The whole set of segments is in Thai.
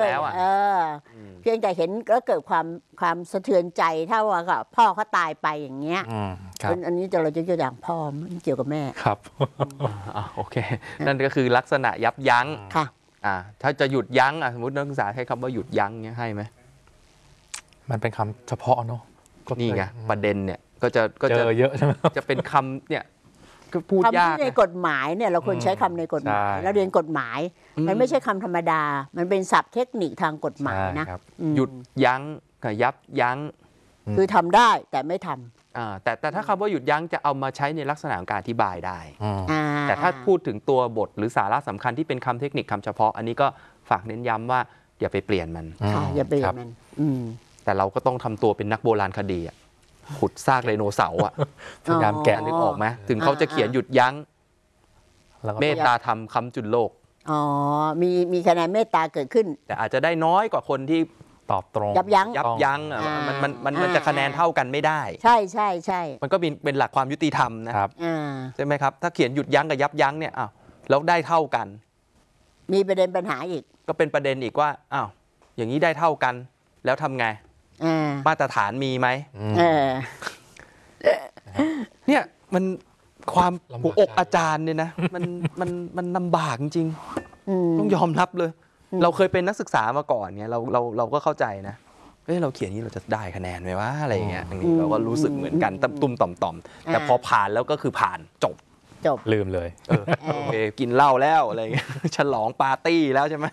เลยเพียงแต่เห็นก็เกิดความสะเทือนใจถ้าว่าพ่อเขาตายไปอย่างเงี้ยอันนี้เราจะตัวอย่างพ่อไม่เกี่ยวกับแม่ครับโอเคนั่นก็คือลักษณะยับยั้งค่ะถ้าจะหยุดยั้งสมมตินักศึกษาใช้คำว่าหยุดยั้งเนี้ยให้ไหมมันเป็นคำเฉพาะเนาะนี่ไงประเด็นเนี่ยก็จะเยอะใช่ไหมจะเป็นคำเนี่ยพูดยากในกฎหมายเนี่ยเราควรใช้คำในกฎหมายแล้วเรียนกฎหมายมันไม่ใช่คำธรรมดามันเป็นศัพท์เทคนิคทางกฎหมายนะหยุดยั้งกับยับยั้งคือทำได้แต่ไม่ทำแต่ถ้าคำว่าหยุดยั้งจะเอามาใช้ในลักษณะของการอธิบายได้แต่ถ้าพูดถึงตัวบทหรือสาระสำคัญที่เป็นคำเทคนิคคำเฉพาะอันนี้ก็ฝากเน้นย้ำว่าอย่าไปเปลี่ยนมันอย่าเปลี่ยนมันแต่เราก็ต้องทำตัวเป็นนักโบราณคดีขุดซากไดโนเสาร์พยายามแกะนึกออกไหมถึงเขาจะเขียนหยุดยั้งเมตตาธรรมค้ำจุนโลกมีคะแนนเมตตาเกิดขึ้นแต่อาจจะได้น้อยกว่าคนที่ตอบตรงยับยั้งมันจะคะแนนเท่ากันไม่ได้ใช่มันก็เป็นหลักความยุติธรรมนะครับใช่ไหมครับถ้าเขียนหยุดยั้งกับยับยั้งเนี่ยแล้วได้เท่ากันมีประเด็นปัญหาอีกก็เป็นประเด็นอีกว่าอย่างนี้ได้เท่ากันแล้วทำไงมาตรฐานมีไหมเนี่ยมันความหัวอกอาจารย์เนี่ยนะมันลำบากจริงๆต้องยอมรับเลยเราเคยเป็นนักศึกษามาก่อนเนี่ยเราก็เข้าใจนะเราเขียนนี้เราจะได้คะแนนไหมวะอะไรอย่างเงี้ยเราก็รู้สึกเหมือนกันตุ้มต่อมแต่พอผ่านแล้วก็คือผ่านจบลืมเลยโอเคกินเหล้าแล้วอะไรเงี้ยฉลองปาร์ตี้แล้วใช่ไหม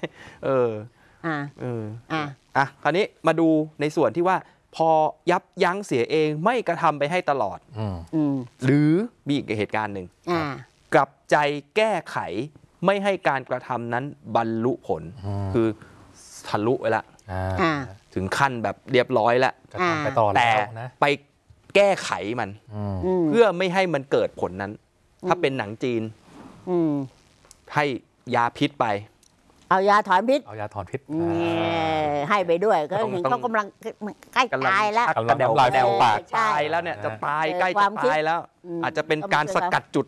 คราวนี้มาดูในส่วนที่ว่าพอยับยั้งเสียเองไม่กระทำไปให้ตลอดหรือมีอีกเหตุการณ์หนึ่งกลับใจแก้ไขไม่ให้การกระทำนั้นบรรลุผลคือทะลุไปแล้วถึงขั้นแบบเรียบร้อยแล้วแต่ไปแก้ไขมันเพื่อไม่ให้มันเกิดผลนั้นถ้าเป็นหนังจีนให้ยาพิษไปเอายาถอนพิษให้ไปด้วยก็เห็นเขากำลังใกล้ตายแล้วกระเดวปากตายแล้วเนี่ยจะตายใกล้จะตายแล้วอาจจะเป็นการสกัดจุด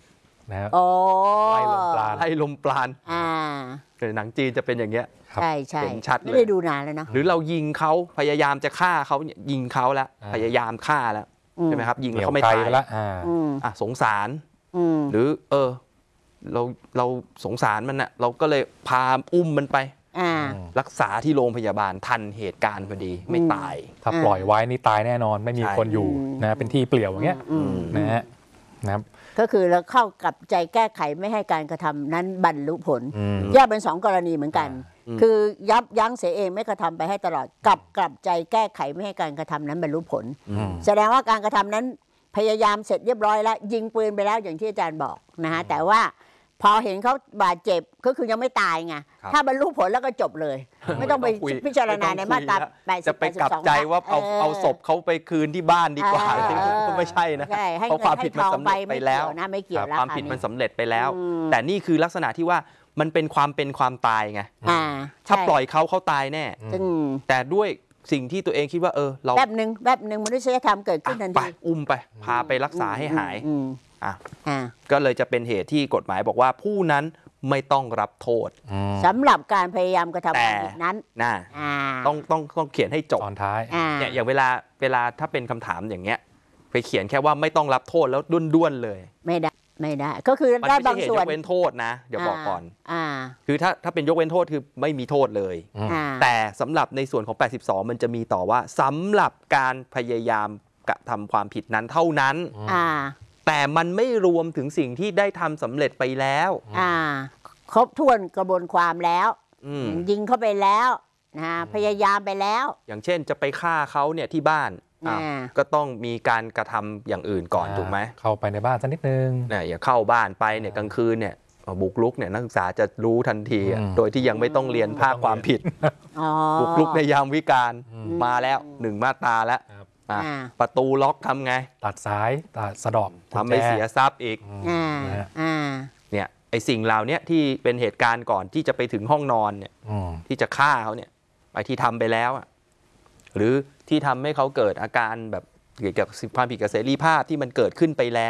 ไล่ลมปราณหนังจีนจะเป็นอย่างเงี้ยใช่เห็นชัดเลยไม่ได้ดูนานแล้วเนาะหรือเรายิงเขาพยายามจะฆ่าเขายิงเขาแล้วพยายามฆ่าแล้วใช่ไหมครับยิงเขาไม่ตายแล้วสงสารหรือเราสงสารมันน่ะเราก็เลยพาอุ้มมันไปรักษาที่โรงพยาบาลทันเหตุการณ์พอดีไม่ตายถ้าปล่อยไว้นี่ตายแน่นอนไม่มีคนอยู่นะเป็นที่เปลี่ยวอย่างเงี้ยนะครับก็คือเราเข้ากับใจแก้ไขไม่ให้การกระทำนั้นบรรลุผลแยกเป็น2 กรณีเหมือนกันคือยับยั้งเสียเองไม่กระทำไปให้ตลอดกลับใจแก้ไขไม่ให้การกระทำนั้นบรรลุผลแสดงว่าการกระทำนั้นพยายามเสร็จเรียบร้อยแล้วยิงปืนไปแล้วอย่างที่อาจารย์บอกนะฮะแต่ว่าพอเห็นเขาบาดเจ็บก็คือยังไม่ตายไงถ้าบรรลุผลแล้วก็จบเลยไม่ต้องไปพิจารณาในมาตรา80 จะไปกลับใจว่าเอาศพเขาไปคืนที่บ้านดีกว่าก็ไม่ใช่นะเพราะความผิดมันสำเร็จไปแล้วนะไม่เกี่ยวแล้วความผิดมันสำเร็จไปแล้วแต่นี่คือลักษณะที่ว่ามันเป็นความตายไงถ้าปล่อยเขาตายแน่แต่ด้วยสิ่งที่ตัวเองคิดว่าเราแวบหนึ่งมนุษยธรรมเกิดขึ้นทันทีอุ้มไปพาไปรักษาให้หายก็เลยจะเป็นเหตุที่กฎหมายบอกว่าผู้นั้นไม่ต้องรับโทษสำหรับการพยายามกระทำความผิดนั้นต้องเขียนให้จบตอนท้ายเนี่ยอย่างเวลาถ้าเป็นคำถามอย่างเงี้ยไปเขียนแค่ว่าไม่ต้องรับโทษแล้วด้วนๆเลยไม่ได้ก็คือได้บางส่วนยกเว้นโทษนะเดี๋ยวบอกก่อนคือถ้าเป็นยกเว้นโทษคือไม่มีโทษเลยแต่สำหรับในส่วนของ82มันจะมีต่อว่าสำหรับการพยายามกระทำความผิดนั้นเท่านั้นแต่มันไม่รวมถึงสิ่งที่ได้ทำสำเร็จไปแล้วครบถ้วนกระบวนความแล้วยิงเข้าไปแล้วพยายามไปแล้วอย่างเช่นจะไปฆ่าเขาเนี่ยที่บ้านก็ต้องมีการกระทำอย่างอื่นก่อนถูกไหมเข้าไปในบ้านสักนิดนึงอย่าเข้าบ้านไปเนี่ยกลางคืนเนี่ยบุกรุกเนี่ยนักศึกษาจะรู้ทันทีโดยที่ยังไม่ต้องเรียนภาคความผิดบุกรุกในยามวิกาลมาแล้ว1 มาตราแล้วประตูล็อกทำไงตัดสายตัดสะดอกทำให้เสียทรัพย์อีกเนี่ยไอสิ่งเหล่านี้ที่เป็นเหตุการณ์ก่อนที่จะไปถึงห้องนอนเนี่ยที่จะฆ่าเขาเนี่ยไปที่ทำไปแล้วหรือที่ทำให้เขาเกิดอาการแบบเกี่ยวกับความผิดกับเสรีภาพที่มันเกิดขึ้นไปแล้ว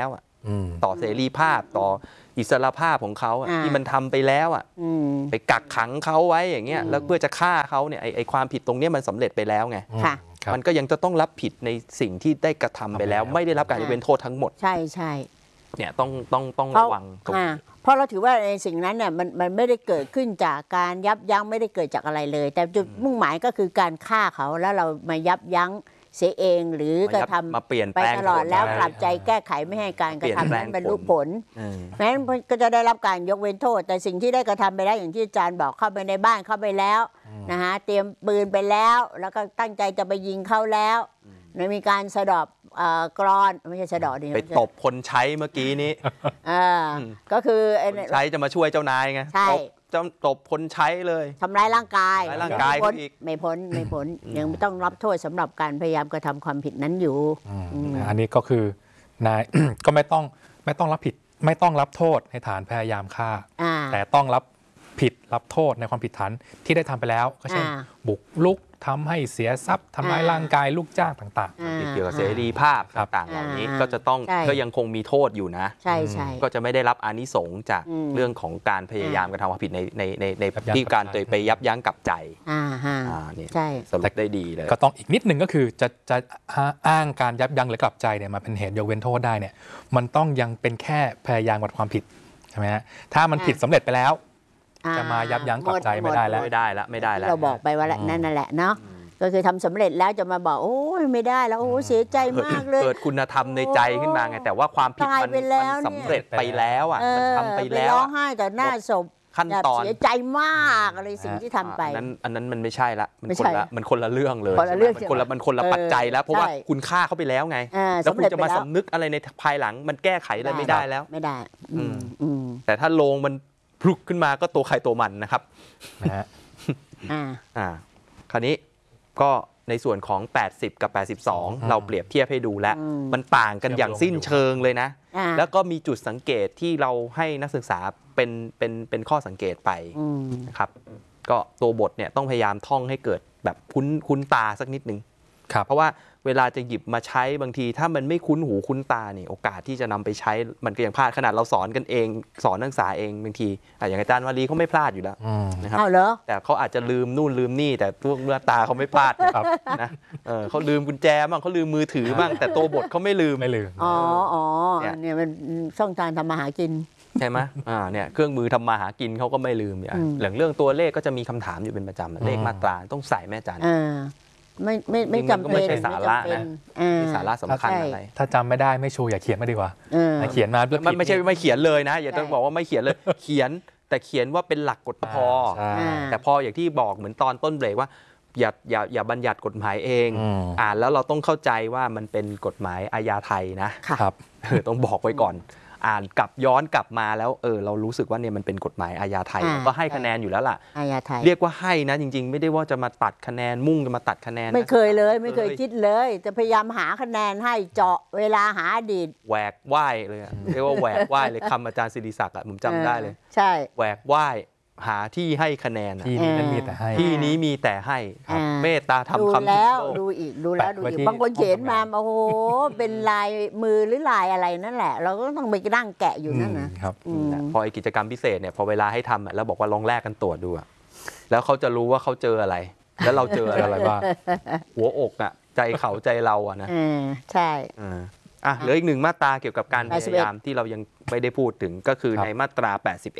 ต่อเสรีภาพต่ออิสรภาพของเขาที่มันทำไปแล้วไปกักขังเขาไว้อย่างเงี้ยแล้วเพื่อจะฆ่าเขาเนี่ยไอความผิดตรงนี้มันสำเร็จไปแล้วไงมันก็ยังจะต้องรับผิดในสิ่งที่ได้กระทำไปแล้วไม่ได้รับการยกเว้นโทษทั้งหมดใช่ใช่เนี่ยต้องระวังตรงเพราะเราถือว่าในสิ่งนั้นเนี่ยมันไม่ได้เกิดขึ้นจากการยับยั้งไม่ได้เกิดจากอะไรเลยแต่จุดมุ่งหมายก็คือการฆ่าเขาแล้วเรามายับยั้งเสียเองหรือกระทำมาเปลี่ยนไปตลอดแล้วกลับใจแก้ไขไม่ให้การกระทำนั้นบรรลุผลนั้นก็จะได้รับการยกเว้นโทษแต่สิ่งที่ได้กระทำไปแล้วอย่างที่อาจารย์บอกเข้าไปในบ้านเข้าไปแล้วนะฮะเตรียมปืนไปแล้วแล้วก็ตั้งใจจะไปยิงเขาแล้วมีการสะดอบกรอนไม่ใช่สะดอดิไปตบคนใช้เมื่อกี้นี้ก็คือใช้จะมาช่วยเจ้านายไงตบคนใช้เลยทำร้ายร่างกายอีกไม่พ้นยังไม่ต้องรับโทษสำหรับการพยายามกระทำความผิดนั้นอยู่อันนี้ก็คือนาย ก็ไม่ต้องรับผิดไม่ต้องรับโทษในฐานพยายามฆ่าแต่ต้องรับผิดรับโทษในความผิดฐานที่ได้ทำไปแล้วก็เช่นบุกรุกทำให้เสียทรัพย์ทำร้ายร่างกายลูกจ้างต่างๆเกี่ยวกับเสรีภาพต่างๆเหล่านี้ก็จะต้องก็ยังคงมีโทษอยู่นะใช่ก็จะไม่ได้รับอานิสงส์จากเรื่องของการพยายามกระทำความผิดในที่การไปยับยั้งกับใจนี่สรุปได้ดีเลยก็ต้องอีกนิดนึงก็คือจะอ้างการยับยั้งหรือกลับใจเนี่ยมาเป็นเหตุยกเว้นโทษได้เนี่ยมันต้องยังเป็นแค่พยายามกระทำความผิดใช่ไหมฮะถ้ามันผิดสำเร็จไปแล้วจะมายับยั้งกลับใจไม่ได้แล้วเราบอกไปว่านั่นแหละเนาะก็คือทำสำเร็จแล้วจะมาบอกโอ้ยไม่ได้แล้วโอ้เสียใจมากเลยเกิดคุณธรรมในใจขึ้นมาไงแต่ว่าความผิดมันสำเร็จไปแล้วอ่ะมันทำไปแล้วร้องไห้ต่อหน้าศพขั้นตอนเสียใจมากอะไรสิ่งที่ทำไปอันนั้นมันไม่ใช่ละมันคนละเรื่องเลยมันคนละปัจจัยแล้วเพราะว่าคุณฆ่าเขาไปแล้วไงแล้วคุณจะมาสำนึกอะไรในภายหลังมันแก้ไขอะไรไม่ได้แล้วไม่ได้แต่ถ้าลงมันพลุกขึ้นมาก็ตัวใครตัวมันนะครับนะฮะคราวนี้ก็ในส่วนของ80กับ82เราเปรียบเทียบให้ดูแล้วมันต่างกันอย่างสิ้นเชิงเลยนะแล้วก็มีจุดสังเกตที่เราให้นักศึกษาเป็นข้อสังเกตไปนะครับก็ตัวบทเนี่ยต้องพยายามท่องให้เกิดแบบคุ้นตาสักนิดนึงเพราะว่าเวลาจะหยิบมาใช้บางทีถ้ามันไม่คุ้นหูคุ้นตาเนี่ยโอกาสที่จะนำไปใช้มันก็ยังพลาดขนาดเราสอนกันเองสอนนักศึกษาเองบางทีอย่างอาจารย์วลีเขาไม่พลาดอยู่แล้วนะครับแต่เขาอาจจะลืมนู่นลืมนี่แต่ตัวเนื้อตาเขาไม่พลาดนะเขาลืมกุญแจบ้างเขาลืมมือถือบ้างแต่ตัวบทเขาไม่ลืมเนี่ยมันช่องทางทำมาหากินใช่ไหมเนี่ยเครื่องมือทำมาหากินเขาก็ไม่ลืมอย่างเรื่องตัวเลขก็จะมีคำถามอยู่เป็นประจำเลขมาตราต้องใส่แม่อาจารย์ไม่จำเป็นไม่ใช่สาระนะสาระสำคัญอะไรถ้าจำไม่ได้ไม่โชว์อย่าเขียนมาดีกว่าเขียนมาเพื่อไม่ใช่ไม่เขียนเลยนะอย่าต้องบอกว่าไม่เขียนเลยเขียนแต่เขียนว่าเป็นหลักกฎพอแต่พออย่างที่บอกเหมือนตอนต้นเบรกว่าอย่าบัญญัติกฎหมายเองแล้วเราต้องเข้าใจว่ามันเป็นกฎหมายอาญาไทยนะครับต้องบอกไว้ก่อนอ่านกลับย้อนกลับมาแล้วเรารู้สึกว่าเนี่ยมันเป็นกฎหมายอาญาไทยก็ให้คะแนนอยู่แล้วล่ะอาญาไทยเรียกว่าให้นะจริงๆไม่ได้ว่าจะมาตัดคะแนนมุ่งจะมาตัดคะแนนไม่เคยเลยไม่เคยคิดเลยจะพยายามหาคะแนนให้เจาะเวลาหาอดีตแหวกว่ายเลยเรียกว่าแหวกว่ายเลยคำอาจารย์ศิริศักดิ์ผมจำได้เลยใช่แหวกว่ายหาที่ให้คะแนนที่นี้มีแต่ให้ที่นี้มีแต่ให้เมตตาทำคำแล้วดูอีกบางคนเขียนมาโอ้โหเป็นลายมือหรือลายอะไรนั่นแหละเราก็ต้องไปนั่งแกะอยู่นั่นนะครับพอกิจกรรมพิเศษเนี่ยพอเวลาให้ทำแล้วบอกว่าลองแลกกันตรวจดูแล้วเขาจะรู้ว่าเขาเจออะไรแล้วเราเจออะไรบ้างหัวอกใจเขาใจเรานะใช่เหลืออีกหนึ่งมาตราเกี่ยวกับการพยายามที่เรายังไม่ได้พูดถึงก็คือในมาตรา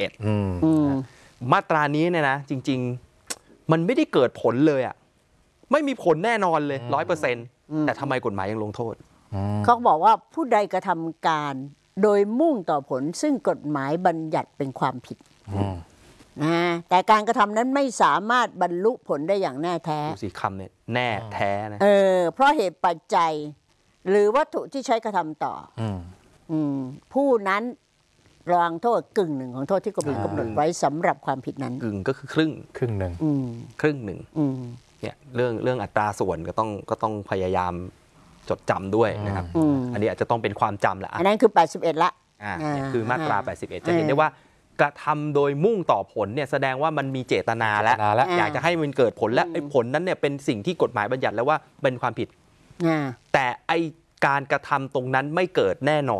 81มาตรานี้เนี่ยนะจริงๆมันไม่ได้เกิดผลเลยไม่มีผลแน่นอนเลย 100% แต่ทำไมกฎหมายยังลงโทษเขาบอกว่าผู้ใดกระทำการโดยมุ่งต่อผลซึ่งกฎหมายบัญญัติเป็นความผิดนะแต่การกระทำนั้นไม่สามารถบรรลุผลได้อย่างแน่แท้ดูสิคำเนี่ยแน่แท้นะเพราะเหตุปัจจัยหรือวัตถุที่ใช้กระทำต่อผู้นั้นระวังโทษกึ่งหนึ่งของโทษที่กฎหมายกำหนดไว้สำหรับความผิดนั้นกึ่งก็คือครึ่งหนึ่งเนี่ยเรื่องอัตราส่วนก็ต้องพยายามจดจำด้วยนะครับอันนี้อาจจะต้องเป็นความจำแหละอันนั้นคือ81ละคือมาตรา81จะเห็นได้ว่ากระทำโดยมุ่งต่อผลเนี่ยแสดงว่ามันมีเจตนาแล้วอยากจะให้มันเกิดผลและไอ้ผลนั้นเนี่ยเป็นสิ่งที่กฎหมายบัญญัติแล้วว่าเป็นความผิดแต่ไอ้การกระทำตรงนั้นไม่เกิดแน่นอน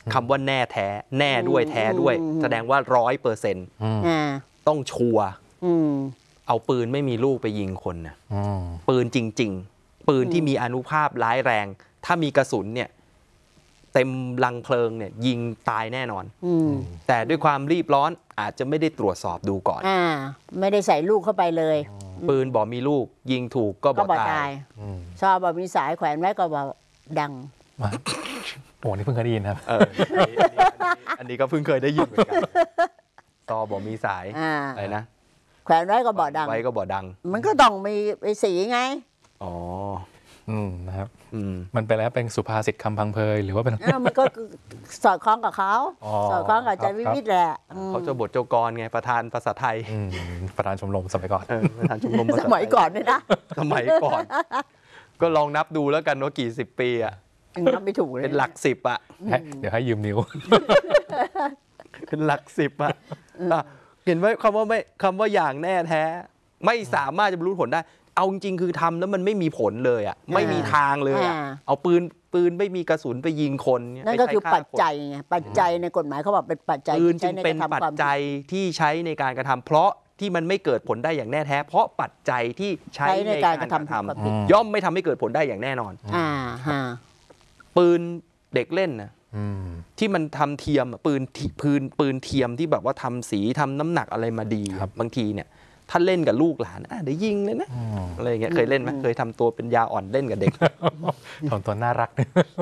คำว่าแน่แท้แน่ด้วยแท้ด้วยแสดงว่า100%ต้องชัวร์เอาปืนไม่มีลูกไปยิงคนนะปืนจริงๆปืนที่มีอานุภาพร้ายแรงถ้ามีกระสุนเนี่ยเต็มลังเพลิงเนี่ยยิงตายแน่นอนแต่ด้วยความรีบร้อนอาจจะไม่ได้ตรวจสอบดูก่อนไม่ได้ใส่ลูกเข้าไปเลยปืนบอกมีลูกยิงถูกก็บอกตายชอบบอกมีสายแขวนไว้ก็บอกดังโอ้นี่เพิ่งเคยได้ยินครับอันนี้ก็เพิ่งเคยได้ยินเหมือนกันซอบอกมีสายอะไรนะแขวนไว้ก็บอกดังไว้ก็บอกดังมันก็ต้องมีสีไงอ๋อนะครับมันเป็นแล้วเป็นสุภาษิตคำพังเพยหรือว่าเป็นมันก็สอดคล้องกับเขาสอดคล้องกับอาจารย์วิวิตแหละเขาจะบทเจ้ากรไงประธานภาษาไทยประธานชมรมสมัยก่อนประธานชมรมสมัยก่อนเนี่ยนะสมัยก่อนก็ลองนับดูแล้วกันว่ากี่สิบปีอ่ะนับไม่ถูกเลยเป็นหลัก10อ่ะเดี๋ยวให้ยืมนิ้วเป็นหลัก10อ่ะเห็นไหมคำว่าอย่างแน่แท้ไม่สามารถจะบรรลุผลได้เอาจริงๆคือทำแล้วมันไม่มีผลเลยอ่ะไม่มีทางเลยอ่ะเอาปืนไม่มีกระสุนไปยิงคนนั่นก็คือปัจจัยไงปัจจัยในกฎหมายเขาบอกเป็นปัจจัยปืนจึงเป็นปัจจัยที่ใช้ในการกระทำเพราะที่มันไม่เกิดผลได้อย่างแน่แท้เพราะปัจจัยที่ใช้ในการกระทำย่อมไม่ทำให้เกิดผลได้อย่างแน่นอนปืนเด็กเล่นนะที่มันทำเทียมปืนเทียมที่แบบว่าทำสีทำน้ำหนักอะไรมาดีบางทีเนี่ยถ้าเล่นกับลูกหลานเดี๋ยวยิงเลยนะอะไรอย่างเงี้ยเคยเล่นไหมเคยทำตัวเป็นยาอ่อนเล่นกับเด็กทำตัวน่ารัก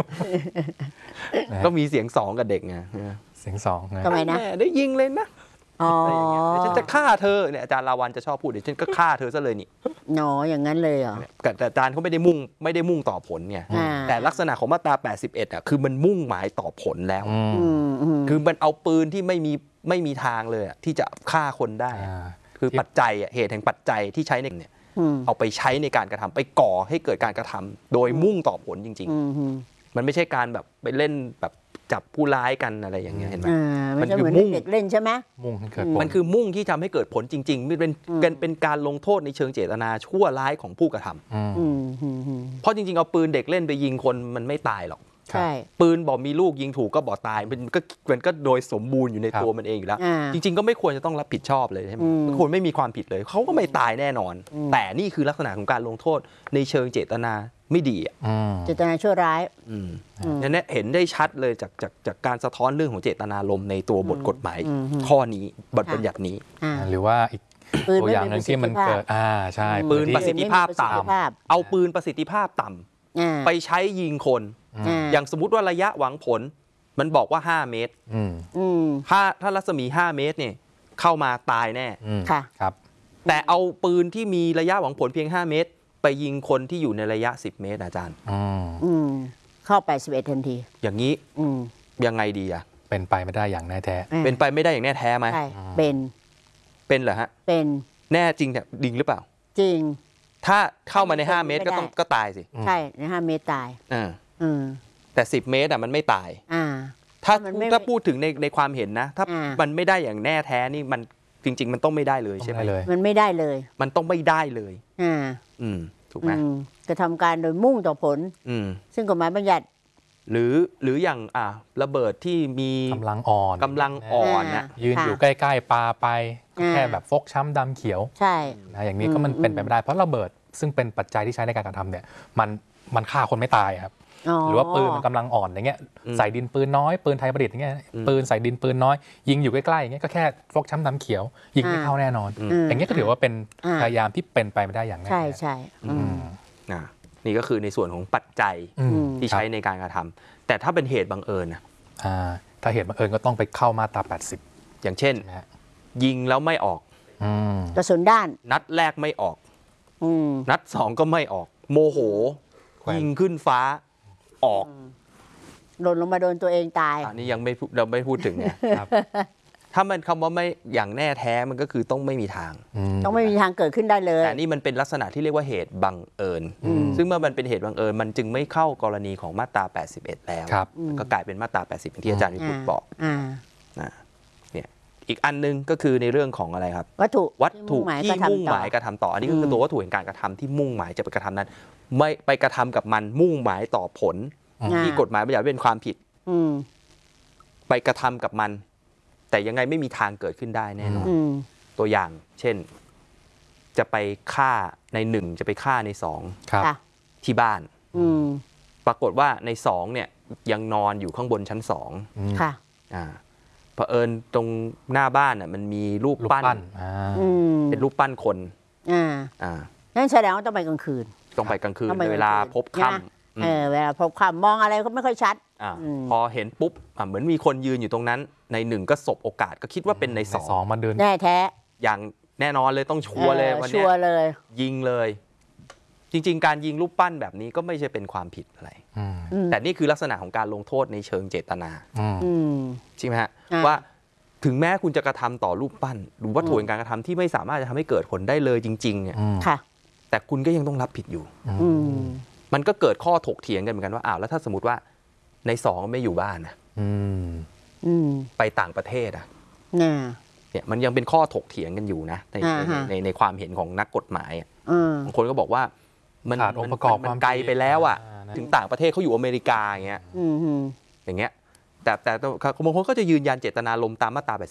ก็มีเสียง2กับเด็กไงเสียง2 ทำไมนะได้ยิงเลยนะอะไรอย่างเงี้ยฉันจะฆ่าเธอเนี่ยอาจารย์ลาวันจะชอบพูดเดี๋ยวฉันก็ฆ่าเธอซะเลยนี่อย่างนั้นเลยเหรอแต่อาจารย์เขาไม่ได้มุ่งต่อผลไงแต่ลักษณะของมาตรา81คือมันมุ่งหมายต่อผลแล้วคือมันเอาปืนที่ไม่มีทางเลยที่จะฆ่าคนได้คือปัจจัยเหตุแห่งปัจจัยที่ใช้เนี่ยเอาไปใช้ในการกระทำไปก่อให้เกิดการกระทำโดยมุ่งต่อผลจริงๆมันไม่ใช่การแบบไปเล่นแบบจับผู้ร้ายกันอะไรอย่างเงี้ยเห็นไหมมันคือมุ่งเด็กเล่นใช่ไหมมุ่งให้เกิดมันคือมุ่งที่ทำให้เกิดผลจริงๆเป็นการลงโทษในเชิงเจตนาชั่วร้ายของผู้กระทำเพราะจริงๆเอาปืนเด็กเล่นไปยิงคนมันไม่ตายหรอกปืนบอกมีลูกยิงถูกก็บอกตายมันก็โดยสมบูรณ์อยู่ในตัวมันเองอยู่แล้วจริงๆก็ไม่ควรจะต้องรับผิดชอบเลยใช่ไหมควรไม่มีความผิดเลยเขาก็ไม่ตายแน่นอนแต่นี่คือลักษณะของการลงโทษในเชิงเจตนาไม่ดีเจตนาชั่วร้ายนั่นเห็นได้ชัดเลยจากการสะท้อนเรื่องของเจตนารมณ์ในตัวบทกฎหมายข้อนี้บทบัญญัตินี้หรือว่าอีกตัวอย่างหนึ่งที่มันเกิดใช่ปืนประสิทธิภาพต่ำเอาปืนประสิทธิภาพต่ำไปใช้ยิงคนอย่างสมมุติว่าระยะหวังผลมันบอกว่า5 เมตรถ้ารัศมี5 เมตรเนี่ยเข้ามาตายแน่ครับแต่เอาปืนที่มีระยะหวังผลเพียง5 เมตรไปยิงคนที่อยู่ในระยะ10 เมตรอาจารย์เข้าไป11ทันทีอย่างนี้ยังไงดีเป็นไปไม่ได้อย่างแน่แท้เป็นไปไม่ได้อย่างแน่แท้ไหมเป็นเหรอฮะเป็นแน่จริงเนี่ยดิงหรือเปล่าจริงถ้าเข้ามาใน5 เมตรก็ตายสิใช่ใน5 เมตรตายแต่10 เมตรมันไม่ตายถ้าพูดถึงในความเห็นนะถ้ามันไม่ได้อย่างแน่แท้นี่มันจริงๆมันต้องไม่ได้เลยใช่ไหมมันไม่ได้เลยมันต้องไม่ได้เลยถูกไหมกระทำการโดยมุ่งต่อผลซึ่งกฎหมายบัญญัติหรืออย่างระเบิดที่มีกำลังอ่อนนะยืนอยู่ใกล้ๆปลาไปแค่แบบฟกช้ำดำเขียวใช่นะอย่างนี้ก็มันเป็นไปไม่ได้เพราะระเบิดซึ่งเป็นปัจจัยที่ใช้ในการกระทำเนี่ยมันฆ่าคนไม่ตายครับหรือว่าปืนมันกำลังอ่อนอย่างเงี้ยใส่ดินปืนน้อยปืนไทยประดิษฐ์อย่างเงี้ยปืนใส่ดินปืนน้อยยิงอยู่ใกล้ๆอย่างเงี้ยก็แค่ฟกช้ำดำเขียวยิงไม่เข้าแน่นอนอย่างเงี้ยก็ถือว่าเป็นพยายามที่เป็นไปไม่ได้อย่างแน่ใช่นี่ก็คือในส่วนของปัจจัยที่ใช้ในการกระทำแต่ถ้าเป็นเหตุบังเอิญนะถ้าเหตุบังเอิญก็ต้องไปเข้ามาตรา80 อย่างเช่นยิงแล้วไม่ออกกระสุนด้านนัดแรกไม่ออกนัด2ก็ไม่ออกโมโหยิงขึ้นฟ้าออกหล่นลงมาโดนตัวเองตายอันนี้ยังเราไม่พูดถึงไงถ้ามันคำว่าไม่อย่างแน่แท้มันก็คือต้องไม่มีทางต้องไม่มีทางเกิดขึ้นได้เลยแต่นี่มันเป็นลักษณะที่เรียกว่าเหตุบังเอิญซึ่งเมื่อมันเป็นเหตุบังเอิญมันจึงไม่เข้ากรณีของมาตรา81แล้วก็กลายเป็นมาตรา80อย่างที่อาจารย์วิพุทธบอกเนี่ยอีกอันนึงก็คือในเรื่องของอะไรครับวัตถุที่มุ่งหมายกระทำต่ออันนี้ก็คือตัววัตถุแห่งการกระทำที่มุ่งหมายจะไปกระทำนั้นไม่ไปกระทำกับมันมุ่งหมายต่อผลที่กฎหมายบัญญัติเป็นความผิดไปกระทำกับมันแต่ยังไงไม่มีทางเกิดขึ้นได้แน่นอนตัวอย่างเช่นจะไปฆ่าในหนึ่งจะไปฆ่าในสองที่บ้านปรากฏว่าในสองเนี่ยยังนอนอยู่ข้างบนชั้นสองเผอิญตรงหน้าบ้านน่ะมันมีรูปปั้นเป็นรูปปั้นคนนั่นแสดงว่าต้องไปกลางคืนเวลาพบค่ำเวลาพบค่ำมองอะไรก็ไม่ค่อยชัดพอเห็นปุ๊บเหมือนมีคนยืนอยู่ตรงนั้นในหนึ่งก็สบโอกาสก็คิดว่าเป็นในสองมันเดินแน่แท้อย่างแน่นอนเลยต้องชัวร์เลยวันนี้ยิงเลยจริงๆการยิงรูปปั้นแบบนี้ก็ไม่ใช่เป็นความผิดอะไรแต่นี่คือลักษณะของการลงโทษในเชิงเจตนาใช่ไหมฮะว่าถึงแม้คุณจะกระทำต่อรูปปั้นหรือวัตถุแห่งการกระทำที่ไม่สามารถจะทำให้เกิดผลได้เลยจริงๆเนี่ยแต่คุณก็ยังต้องรับผิดอยู่มันก็เกิดข้อถกเถียงกันเหมือนกันว่าอ้าวแล้วถ้าสมมติว่าในสองไม่อยู่บ้านนะไปต่างประเทศเนี่ยมันยังเป็นข้อถกเถียงกันอยู่นะในความเห็นของนักกฎหมายบางคนก็บอกว่ามันขาดองค์ประกอบมันไกลไปแล้วอ่ะถึงต่างประเทศเขาอยู่อเมริกาอย่างเงี้ยแต่บางคนก็จะยืนยันเจตนารมณ์ตามมาตรา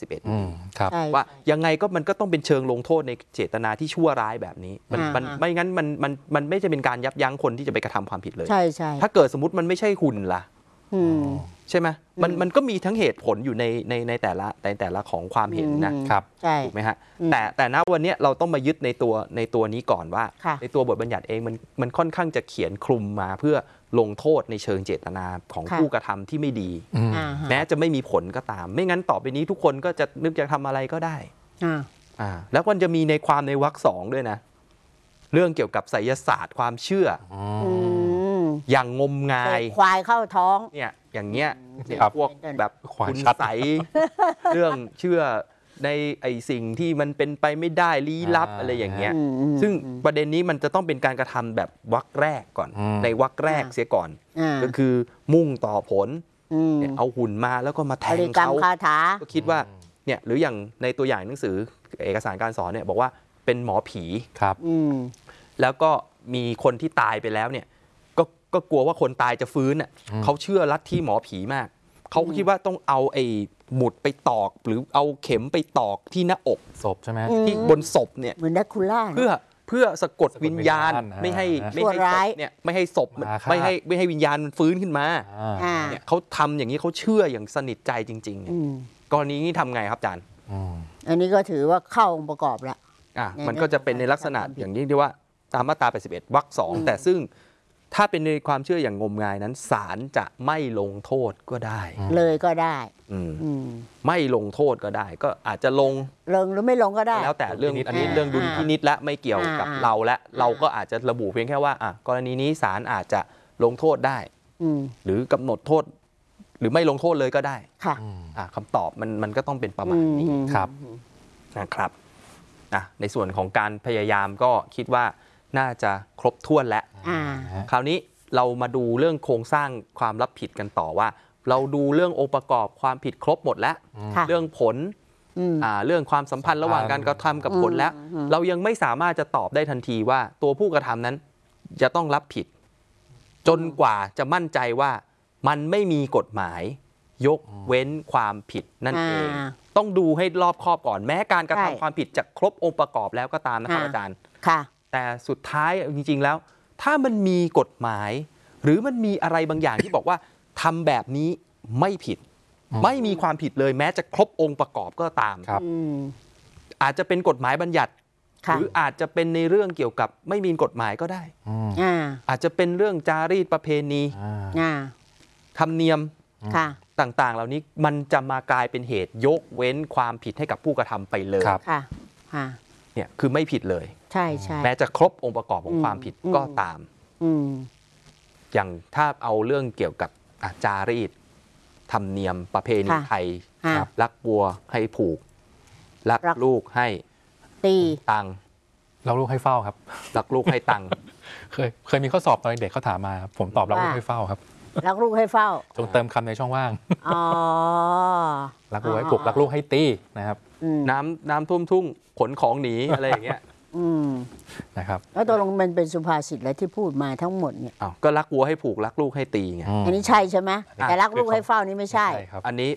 81ว่ายังไงก็มันก็ต้องเป็นเชิงลงโทษในเจตนาที่ชั่วร้ายแบบนี้มันไม่งั้นมันไม่จะเป็นการยับยั้งคนที่จะไปกระทำความผิดเลยถ้าเกิดสมมติมันไม่ใช่หุ่นล่ะใช่ไหมมันก็มีทั้งเหตุผลอยู่ในแต่ละของความเห็นนะครับถูกไหมฮะแต่ณวันนี้เราต้องมายึดในตัวนี้ก่อนว่าในตัวบทบัญญัติเองมันค่อนข้างจะเขียนคลุมมาเพื่อลงโทษในเชิงเจตนาของผู้กระทำที่ไม่ดีแม้จะไม่มีผลก็ตามไม่งั้นต่อไปนี้ทุกคนก็จะนึกจะทำอะไรก็ได้แล้วมันจะมีในความในวรรค 2ด้วยนะเรื่องเกี่ยวกับไสยศาสตร์ความเชื่ออย่างงมงายควายเข้าท้องเนี่ยอย่างเงี้ยพวกแบบคุณใสเรื่องเชื่อในไอสิ่งที่มันเป็นไปไม่ได้ลี้ลับอะไรอย่างเงี้ยซึ่งประเด็นนี้มันจะต้องเป็นการกระทำแบบวรรคแรกก่อนในวรรคแรกเสียก่อนก็คือมุ่งต่อผลเอาหุ่นมาแล้วก็มาแทงเขาก็คิดว่าเนี่ยหรืออย่างในตัวอย่างหนังสือเอกสารการสอนเนี่ยบอกว่าเป็นหมอผีครับแล้วก็มีคนที่ตายไปแล้วเนี่ยก็กลัวว่าคนตายจะฟื้นอ่ะเขาเชื่อลัทธิหมอผีมากเขาคิดว่าต้องเอาไอ้หมุดไปตอกหรือเอาเข็มไปตอกที่หน้าอกศพใช่ไหมที่บนศพเนี่ยเหมือนดักคูล่าเพื่อสะกดวิญญาณไม่ให้เนี่ยไม่ให้ศพไม่ให้วิญญาณมันฟื้นขึ้นมาเนี่ยเขาทำอย่างนี้เขาเชื่ออย่างสนิทใจจริงๆกรณีนี้ทำไงครับอาจารย์อันนี้ก็ถือว่าเข้าองค์ประกอบแล้วมันก็จะเป็นในลักษณะอย่างนี้ที่ว่าตามมาตรา81วรรค 2แต่ซึ่งถ้าเป็นในความเชื่ออย่างงมงายนั้นศาลจะไม่ลงโทษก็ได้เลยก็ได้ไม่ลงโทษก็ได้ก็อาจจะลงหรือไม่ลงก็ได้แล้วแต่เรื่องอันนี้เรื่องดุลพินิจและไม่เกี่ยวกับเราและเราก็อาจจะระบุเพียงแค่ว่ากรณีนี้ศาลอาจจะลงโทษได้หรือกำหนดโทษหรือไม่ลงโทษเลยก็ได้ค่ะคำตอบมันก็ต้องเป็นประมาณนี้ครับนะครับในส่วนของการพยายามก็คิดว่าน่าจะครบถ้วนแล้วคราวนี้เรามาดูเรื่องโครงสร้างความรับผิดกันต่อว่าเราดูเรื่ององค์ประกอบความผิดครบหมดแล้วเรื่องผลเรื่องความสัมพันธ์ระหว่างการกระทำกับผลแล้วเรายังไม่สามารถจะตอบได้ทันทีว่าตัวผู้กระทำนั้นจะต้องรับผิดจนกว่าจะมั่นใจว่ามันไม่มีกฎหมายยกเว้นความผิดนั่นเองต้องดูให้รอบคอบก่อนแม้การกระทำความผิดจะครบองค์ประกอบแล้วก็ตามนะครับอาจารย์แต่สุดท้ายจริงๆแล้วถ้ามันมีกฎหมายหรือมันมีอะไรบางอย่างที่บอกว่าทำแบบนี้ไม่ผิดไม่มีความผิดเลยแม้จะครบองค์ประกอบก็ตามอาจจะเป็นกฎหมายบัญญัติหรืออาจจะเป็นในเรื่องเกี่ยวกับไม่มีกฎหมายก็ได้อาจจะเป็นเรื่องจารีตประเพณีธรรมเนียมต่างๆเหล่านี้มันจะมากลายเป็นเหตุยกเว้นความผิดให้กับผู้กระทำไปเลยเนี่ยคือไม่ผิดเลยใช่ใช่แม้จะครบองค์ประกอบของความผิดก็ตามอย่างถ้าเอาเรื่องเกี่ยวกับจารีตธรรมเนียมประเพณีไทยรักวัวให้ผูกรักลูกให้ตีตังรักลูกให้เฝ้าครับรักลูกให้ตังเคยมีข้อสอบตอนเด็กเขาถามมาผมตอบรักลูกให้เฝ้าครับรักลูกให้เฝ้าจงเติมคำในช่องว่างรักลูกให้ผูกรักลูกให้ตีนะครับน้ำท่วมทุ่งขนของหนีอะไรอย่างเงี้ยนะครับแล้วตัวลงมันเป็นสุภาษิตอะไรที่พูดมาทั้งหมดเนี่ยก็รักวัวให้ผูกรักลูกให้ตีไงอันนี้ใช่ใช่ไหมแต่รักลูกให้เฝ้านี่ไม่ใช่อันนี้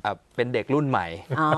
เป็นเด็กรุ่นใหม่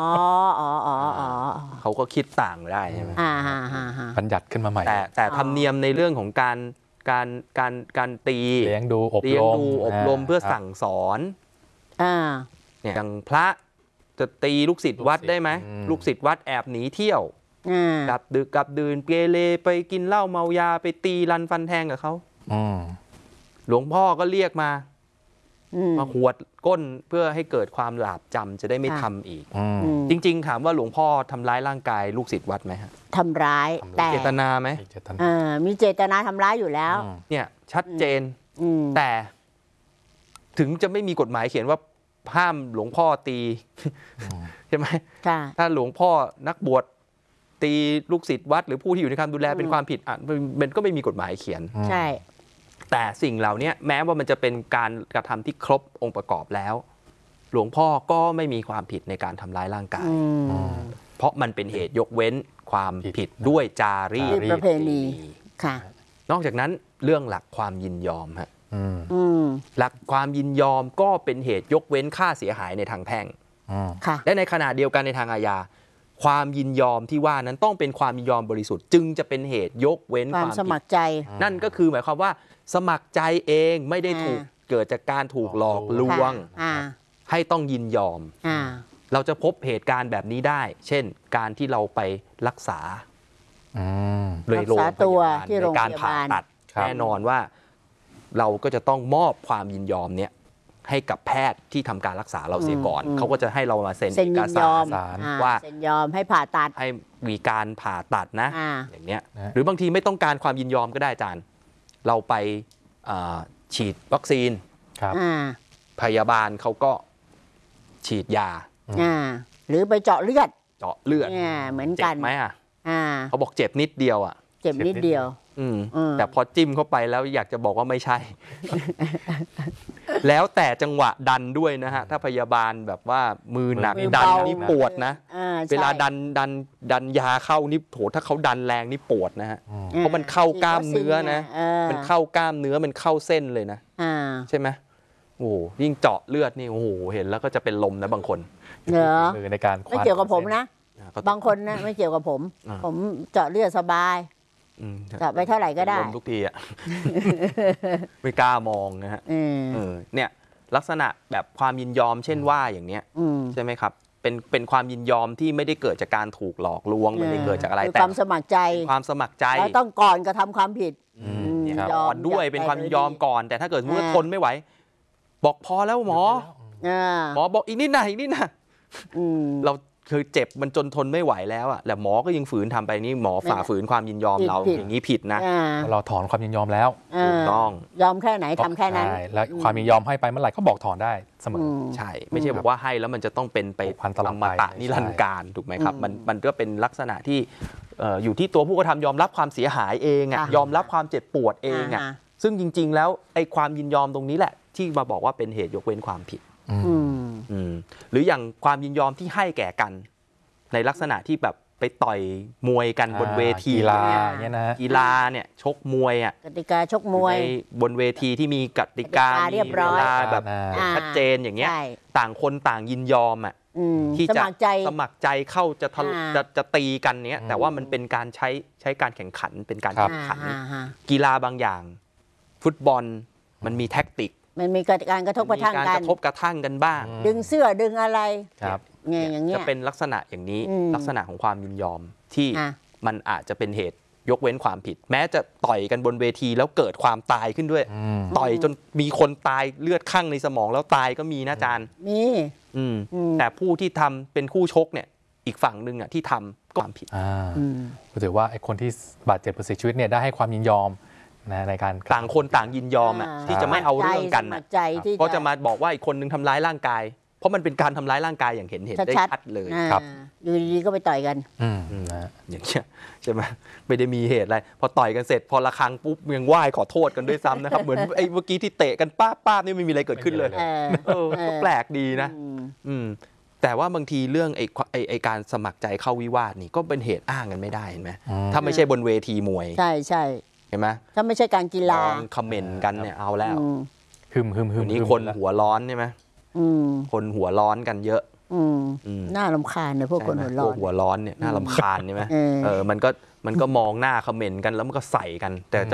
เขาก็คิดต่างได้ใช่ไหมบัญญัติขึ้นมาใหม่แต่ธรรมเนียมในเรื่องของการตีเลี้ยงดูอบรมเพื่อสั่งสอนเนี่ยอย่างพระจะตีลูกศิษย์วัดได้ไหมลูกศิษย์วัดแอบหนีเที่ยวกลับดึกกลับดื่นเกเรไปกินเหล้าเมายาไปตีรันฟันแทงกับเขาหลวงพ่อก็เรียกมาหวดก้นเพื่อให้เกิดความหลาบจำจะได้ไม่ทำอีกจริงๆถามว่าหลวงพ่อทำร้ายร่างกายลูกศิษย์วัดไหมฮะทำร้ายแต่เจตนาไหมมีเจตนาทำร้ายอยู่แล้วเนี่ยชัดเจนแต่ถึงจะไม่มีกฎหมายเขียนว่าห้ามหลวงพ่อตีใช่ไหมถ้าหลวงพ่อนักบวชตีลูกศิษย์วัดหรือผู้ที่อยู่ในการดูแลเป็นความผิดมันก็ไม่มีกฎหมายเขียนใช่แต่สิ่งเหล่านี้แม้ว่ามันจะเป็นการกระทำที่ครบองค์ประกอบแล้วหลวงพ่อก็ไม่มีความผิดในการทำร้ายร่างกายเพราะมันเป็นเหตุยกเว้นความผิดด้วยจารีตประเพณีค่ะนอกจากนั้นเรื่องหลักความยินยอมฮะหลักความยินยอมก็เป็นเหตุยกเว้นค่าเสียหายในทางแพ่งและในขณะเดียวกันในทางอาญาความยินยอมที่ว่านั้นต้องเป็นความยินยอมบริสุทธิ์จึงจะเป็นเหตุยกเว้นความสมัครใจนั่นก็คือหมายความว่าสมัครใจเองไม่ได้ถูกเกิดจากการถูกหลอกลวงให้ต้องยินยอมเราจะพบเหตุการณ์แบบนี้ได้เช่นการที่เราไปรักษาเลยโรงพยาบาลในการผ่าตัดแน่นอนว่าเราก็จะต้องมอบความยินยอมเนี่ยให้กับแพทย์ที่ทำการรักษาเราเสียก่อนเขาก็จะให้เรามาเซ็นเอกสารว่าเซ็นยอมให้ผ่าตัดให้มีการผ่าตัดนะอย่างเนี้ยหรือบางทีไม่ต้องการความยินยอมก็ได้อาจารย์เราไปฉีดวัคซีนพยาบาลเขาก็ฉีดยาหรือไปเจาะเลือดเหมือนกันไหมเขาบอกเจ็บนิดเดียวเจ็บนิดเดียวแต่พอจิ้มเข้าไปแล้วอยากจะบอกว่าไม่ใช่ แล้วแต่จังหวะดันด้วยนะฮะถ้าพยาบาลแบบว่ามือหนักดันนี่ปวดนะเวลาดันยาเข้านี่โหถ้าเขาดันแรงนี่ปวดนะฮะเพราะมันเข้ากล้ามเนื้อนะมันเข้ากล้ามเนื้อมันเข้าเส้นเลยนะใช่ไหมโอ้ยิ่งเจาะเลือดนี่โอ้โหเห็นแล้วก็จะเป็นลมนะบางคนในการไม่เกี่ยวกับผมนะบางคนนะไม่เกี่ยวกับผมเจาะเลือดสบายจะไปเท่าไหร่ก็ได้ทุกทีไม่กล้ามองนะฮะเนี่ยลักษณะแบบความยินยอมเช่นว่าอย่างเนี้ยใช่ไหมครับเป็นความยินยอมที่ไม่ได้เกิดจากการถูกหลอกลวงไม่ได้เกิดจากอะไรแต่ความสมัครใจแล้วต้องก่อนกระทำความผิดก่อนด้วยเป็นความยินยอมก่อนแต่ถ้าเกิดเมื่อทนไม่ไหวบอกพอแล้วหมอบอกอีกนิดหน่อยอีกนิดหน่อยเราคือเจ็บมันจนทนไม่ไหวแล้วอ่ะแต่หมอก็ยังฝืนทำไปนี่หมอฝ่าฝืนความยินยอมเราอย่างนี้ผิดนะเราถอนความยินยอมแล้วถูกต้องยอมแค่ไหนทำแค่นั้นแล้วความยินยอมให้ไปเมื่อไหร่ก็บอกถอนได้เสมอใช่ไม่ใช่บอกว่าให้แล้วมันจะต้องเป็นไปอมตะนิรันดร์การถูกไหมครับมันก็เป็นลักษณะที่อยู่ที่ตัวผู้กระทำยอมรับความเสียหายเองอ่ะยอมรับความเจ็บปวดเองอ่ะซึ่งจริงๆแล้วไอ้ความยินยอมตรงนี้แหละที่มาบอกว่าเป็นเหตุยกเว้นความผิดหรืออย่างความยินยอมที่ให้แก่กันในลักษณะที่แบบไปต่อยมวยกันบนเวทีกีฬาเนี่ยนะกีฬาเนี่ยชกมวยอ่ะกติกาชกมวยบนเวทีที่มีกติกามีเวลาแบบชัดเจนอย่างเงี้ยต่างคนต่างยินยอมอ่ะที่จะสมัครใจเข้าจะตีกันเนี้ยแต่ว่ามันเป็นการใช้การแข่งขันเป็นการแข่งขันกีฬาบางอย่างฟุตบอลมันมีแท็กติกมันมีการกระทบกระทั่งกันกระทบกระทั่งกันบ้างดึงเสื้อดึงอะไรอย่างเงี้ยจะเป็นลักษณะอย่างนี้ลักษณะของความยินยอมที่มันอาจจะเป็นเหตุยกเว้นความผิดแม้จะต่อยกันบนเวทีแล้วเกิดความตายขึ้นด้วยต่อยจนมีคนตายเลือดข้างในสมองแล้วตายก็มีนะอาจารย์มีแต่ผู้ที่ทำเป็นคู่ชกเนี่ยอีกฝั่งหนึ่งอ่ะที่ทำก็ความผิดก็ถือว่าไอ้คนที่บาดเจ็บหรือเสียชีวิตเนี่ยได้ให้ความยินยอมในการต่างคนต่างยินยอมที่จะไม่เอาเรื่องกันก็จะมาบอกว่าอีกคนนึงทำร้ายร่างกายเพราะมันเป็นการทำร้ายร่างกายอย่างเห็นได้ชัดเลยครับอยู่ดีๆก็ไปต่อยกันอย่างเงี้ยใช่ไหมไม่ได้มีเหตุอะไรพอต่อยกันเสร็จพอระฆังปุ๊บยังไหว้ขอโทษกันด้วยซ้ำนะครับเหมือนไอ้เมื่อกี้ที่เตะกันป้านี่ไม่มีอะไรเกิดขึ้นเลยก็แปลกดีนะแต่ว่าบางทีเรื่องไอ้การสมัครใจเข้าวิวาทนี่ก็เป็นเหตุอ้างกันไม่ได้เห็นไหมถ้าไม่ใช่บนเวทีมวยใช่เห็นไหมถ้าไม่ใช่การกีฬาคอมเมนต์กันเนี่ยเอาแล้วหึมนี่คนหัวร้อนใช่ไหมคนหัวร้อนกันเยอะน่ารำคาญเนี่ยพวกคนหัวร้อนหัวร้อนเนี่ยน่ารำคาญใช่ไหมมันก็มองหน้าคอมเมนต์กันแล้วมันก็ใส่กันแต่จะ